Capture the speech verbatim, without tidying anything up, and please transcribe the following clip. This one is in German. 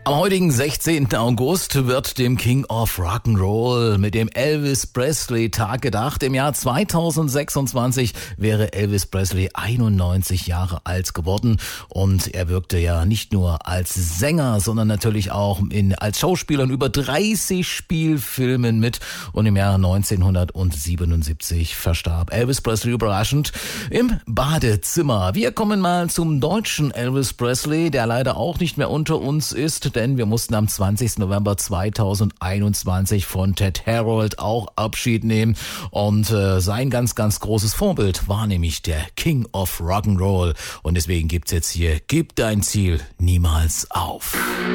Am heutigen sechzehnten August wird dem King of Rock'n'Roll mit dem Elvis Presley Tag gedacht. Im Jahr zweitausendsechsundzwanzig wäre Elvis Presley einundneunzig Jahre alt geworden und er wirkte ja nicht nur als Sänger, sondern natürlich auch in, als Schauspieler in über dreißig Spielfilmen mit und im Jahr neunzehnhundertsiebenundsiebzig verstarb Elvis Presley überraschend im Badezimmer. Wir kommen mal zum deutschen Elvis Presley, der leider auch nicht mehr unter uns ist, denn wir mussten am zwanzigsten November zweitausendeinundzwanzig von Ted Harold auch Abschied nehmen und äh, sein ganz, ganz großes Vorbild war nämlich der King of Rock'n'Roll und deswegen gibt's jetzt hier Gib dein Ziel niemals auf.